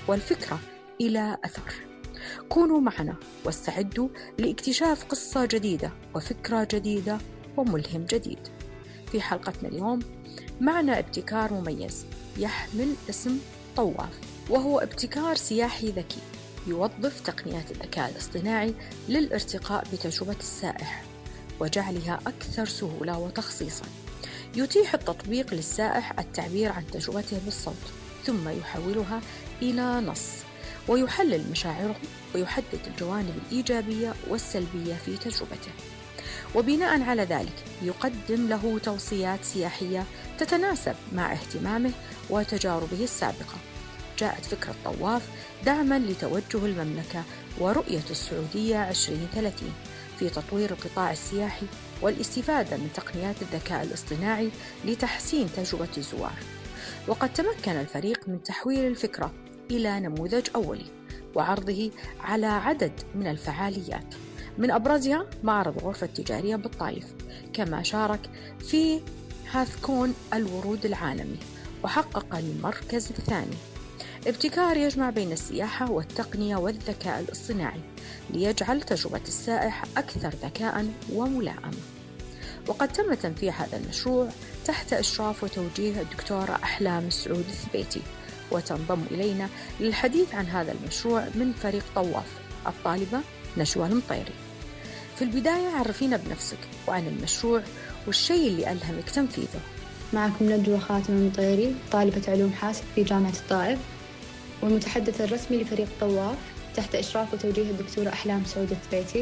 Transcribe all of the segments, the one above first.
والفكرة إلى أثر. كونوا معنا واستعدوا لاكتشاف قصة جديدة وفكرة جديدة وملهم جديد. في حلقتنا اليوم معنا ابتكار مميز يحمل اسم طواف، وهو ابتكار سياحي ذكي يوظف تقنيات الذكاء الاصطناعي للارتقاء بتجربة السائح وجعلها أكثر سهولة وتخصيصا. يتيح التطبيق للسائح التعبير عن تجربته بالصوت، ثم يحولها إلى نص ويحلل مشاعره ويحدد الجوانب الإيجابية والسلبية في تجربته، وبناء على ذلك يقدم له توصيات سياحية تتناسب مع اهتمامه وتجاربه السابقة. جاءت فكرة طواف دعما لتوجه المملكة ورؤية السعودية 2030 في تطوير القطاع السياحي والاستفادة من تقنيات الذكاء الاصطناعي لتحسين تجربة الزوار. وقد تمكن الفريق من تحويل الفكرة إلى نموذج أولي وعرضه على عدد من الفعاليات، من أبرزها معرض الغرفة التجارية بالطائف، كما شارك في هاثكون الورود العالمي وحقق المركز الثاني. ابتكار يجمع بين السياحة والتقنية والذكاء الاصطناعي ليجعل تجربة السائح أكثر ذكاء وملائمة. وقد تم تنفيذ هذا المشروع تحت إشراف وتوجيه الدكتورة أحلام السعود الثبيتي، وتنضم إلينا للحديث عن هذا المشروع من فريق طواف الطالبة نشوى المطيري. في البداية عرفينا بنفسك وعن المشروع والشيء اللي ألهمك تنفيذه. معكم نجوى خاتم المطيري، طالبة علوم حاسب في جامعة الطائف، والمتحدث الرسمي لفريق طواف تحت إشراف وتوجيه الدكتورة أحلام سعود الثبيتي.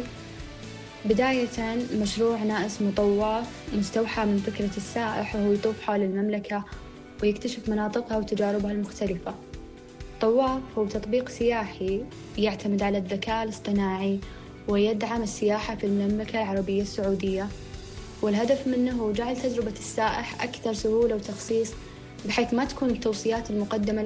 بداية مشروعنا اسمه طواف، مستوحى من فكرة السائح وهو يطوف حول المملكة ويكتشف مناطقها وتجاربها المختلفة. طواف هو تطبيق سياحي يعتمد على الذكاء الاصطناعي ويدعم السياحة في المملكة العربية السعودية، والهدف منه هو جعل تجربة السائح أكثر سهولة وتخصيص، بحيث ما تكون التوصيات المقدمة